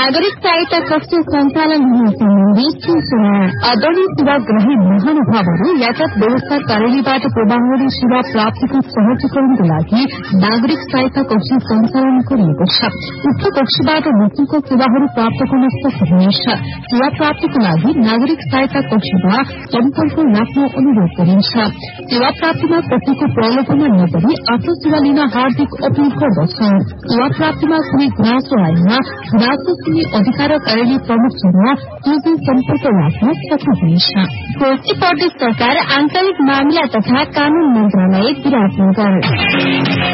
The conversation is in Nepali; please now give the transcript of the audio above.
नागरिक सहायता कक्ष सञ्चालन हुने सम्बन्धी सूचना। आदरणीय सेवाग्राही महानुभावहरू यातायात व्यवस्था कार्यालयबाट प्रवाहरी सेवा प्राप्तिको सहजीकरणको लागि नागरिक सहायता कक्ष सञ्चालन गरिएको छ। उक्त कक्षबाट मुक्तिको सेवाहरू प्राप्त गर्न सक्नुहुनेछ। सेवा प्राप्तिको लागि नागरिक सहायता कक्षमा सम्पर्क राख्न अनुरोध गरिन्छ। सेवा प्राप्तिमा कसैको प्रलोभनमा नगरी आफ्नो सेवा लिन हार्दिक अपील गर्दछौ। सेवा प्राप्तिमा कुनै गुनासो आएमा गुनासो सुन्ने अधिकार कार्यालय प्रमुखसँग सोझै सम्पर्क राख्न सक्नुहुनेछ। कोशी प्रदेश सरकार आन्तरिक मामिला तथा कानून मन्त्रालय विराटनगर।